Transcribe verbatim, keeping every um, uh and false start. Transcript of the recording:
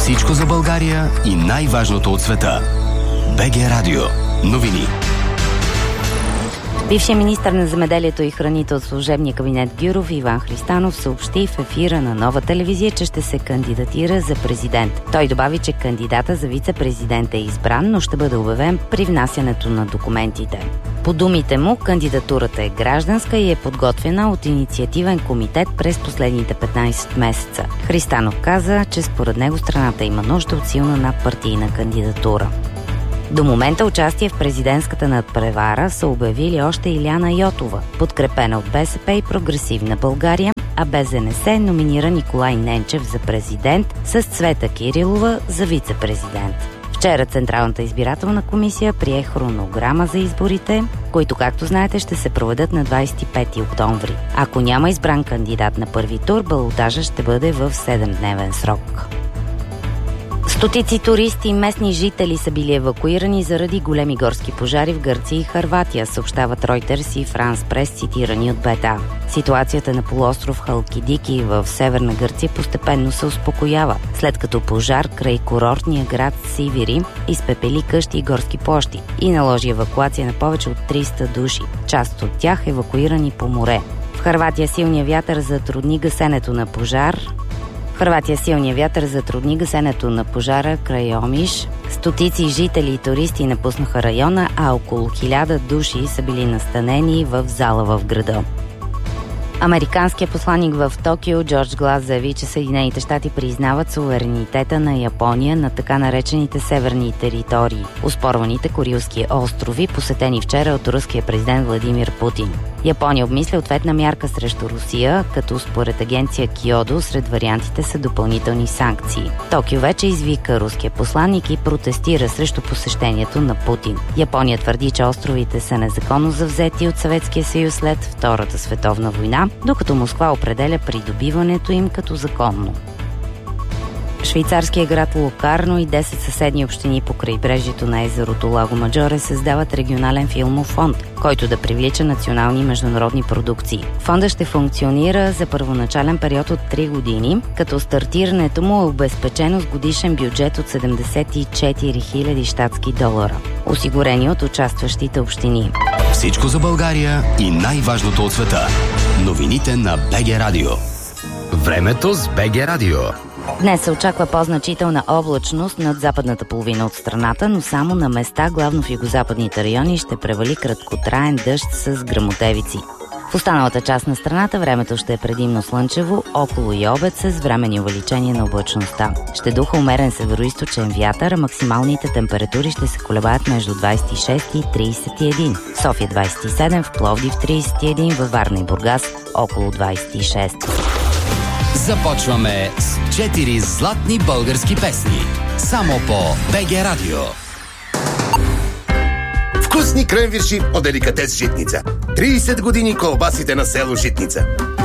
Всичко за България и най-важното от света. БГ Радио. Новини. Бившият министър на земеделието и храните от служебния кабинет Гюров Иван Христанов съобщи в ефира на Нова телевизия, че ще се кандидатира за президент. Той добави, че кандидата за вице-президент е избран, но ще бъде обявен при внасянето на документите. По думите му, кандидатурата е гражданска и е подготвена от инициативен комитет през последните петнайсет месеца. Христанов каза, че според него страната има нужда от силна надпартийна кандидатура. До момента участие в президентската надпревара са обявили още Илияна Йотова, подкрепена от БСП и Прогресивна България, а БЗНС номинира Николай Ненчев за президент с Цвета Кирилова за вице-президент. Вчера Централната избирателна комисия прие хронограма за изборите, които, както знаете, ще се проведат на двайсет и пети октомври. Ако няма избран кандидат на първи тур, балотажът ще бъде в седемдневен срок. Стотици туристи и местни жители са били евакуирани заради големи горски пожари в Гърция и Хърватия, съобщават Reuters и France Press, цитирани от БТА. Ситуацията на полуостров Халкидики в северна Гърция постепенно се успокоява, след като пожар край курортния град Сивири изпепели къщи и горски площи и наложи евакуация на повече от триста души, част от тях евакуирани по море. В Хърватия силният вятър затрудни гасенето на пожар В Хърватия силният вятър затрудни гасенето на пожара край Омиш. Стотици жители и туристи напуснаха района, а около хиляда души са били настанени в зала в града. Американският посланик в Токио Джордж Глас заяви, че Съединените щати признават суверенитета на Япония на така наречените северни територии, оспорваните Курилски острови, посетени вчера от руския президент Владимир Путин. Япония обмисля ответна мярка срещу Русия, като според агенция Киодо сред вариантите са допълнителни санкции. Токио вече извика руския посланик и протестира срещу посещението на Путин. Япония твърди, че островите са незаконно завзети от Съветския съюз след Втората световна война, докато Москва определя придобиването им като законно. Швейцарският град Локарно и десет съседни общини по крайбрежието на езерото Лаго Маджоре създават регионален филмов фонд, който да привлича национални и международни продукции. Фондът ще функционира за първоначален период от три години, като стартирането му е обезпечено с годишен бюджет от седемдесет и четири хиляди щатски долара, осигурени от участващите общини. Всичко за България и най-важното от света. Новините на БГ Радио. Времето с БГ Радио. Днес се очаква по-значителна облачност над западната половина от страната, но само на места, главно в югозападните райони, ще превали краткотраен дъжд с гръмотевици. В останалата част на страната времето ще е предимно слънчево, около и обед с временни увеличения на облачността. Ще духа умерен североизточен вятър, а максималните температури ще се колебаят между двайсет и шест и трийсет и едно. В София двайсет и седем, в Пловдив трийсет и едно, във Варна и Бургас около двайсет и шест. Започваме с четири златни български песни. Само по БГ Радио. Вкусни кренвирши от деликатес Житница. трийсет години колбасите на село Житница.